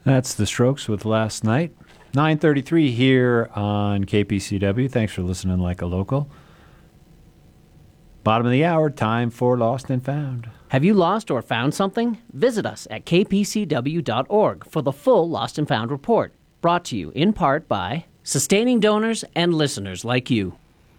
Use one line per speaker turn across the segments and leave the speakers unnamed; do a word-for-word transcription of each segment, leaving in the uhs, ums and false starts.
That's The Strokes with Last Night. nine thirty-three here on K P C W. Thanks for listening like a local. Bottom of the hour, time for Lost and Found.
Have you lost or found something? Visit us at k p c w dot org for the full Lost and Found report. Brought to you in part by sustaining donors and listeners like you.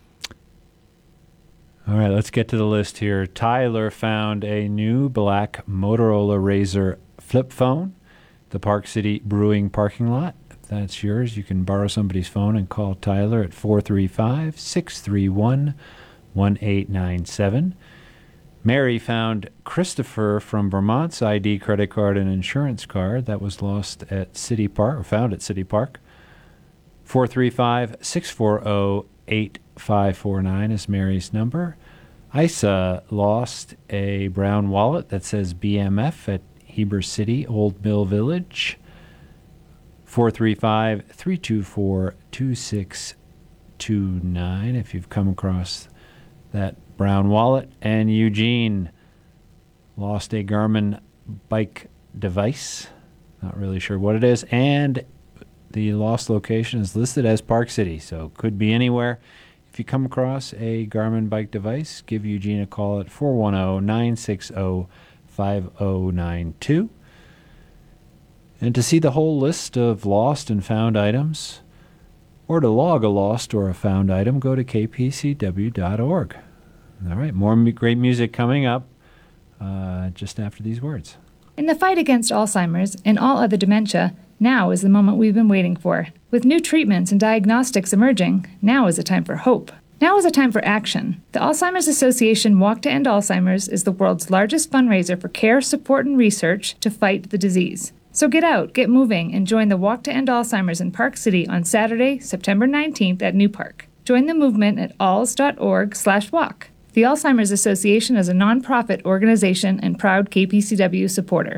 All right, let's get to the list here. Tyler found a new black Motorola Razr flip phone, the Park City Brewing parking lot. If that's yours, you can borrow somebody's phone and call Tyler at four three five, six three one, one eight nine seven. Mary found Christopher from Vermont's I D, credit card, and insurance card that was lost at City Park, or found at City Park. four three five, six four zero, eight five four nine is Mary's number. Isa lost a brown wallet that says B M F at Heber City, Old Mill Village. four three five, three two four, two six two nine if you've come across that brown wallet. And Eugene lost a Garmin bike device. Not really sure what it is. And the lost location is listed as Park City, so could be anywhere. If you come across a Garmin bike device, give Eugene a call at four one zero, nine six zero, five zero nine two. And to see the whole list of lost and found items, or to log a lost or a found item, go to k p c w dot org. All right, more m- great music coming up uh, just after these words.
In the fight against Alzheimer's and all other dementia, now is the moment we've been waiting for. With new treatments and diagnostics emerging, now is a time for hope. Now is a time for action. The Alzheimer's Association Walk to End Alzheimer's is the world's largest fundraiser for care, support, and research to fight the disease. So get out, get moving, and join the Walk to End Alzheimer's in Park City on Saturday, September nineteenth at New Park. Join the movement at alz dot org slash walk. The Alzheimer's Association is a nonprofit organization and proud K P C W supporter.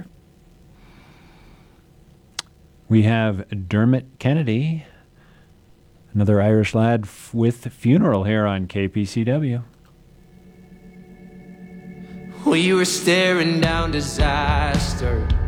We have Dermot Kennedy, another Irish lad f- with Funeral here on K P C W.
We were staring down disaster